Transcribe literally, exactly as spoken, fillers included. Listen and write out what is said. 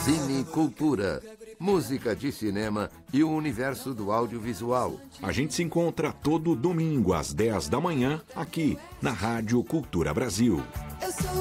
Cine Cultura, música de cinema e o universo do audiovisual. A gente se encontra todo domingo às dez da manhã aqui na Rádio Cultura Brasil.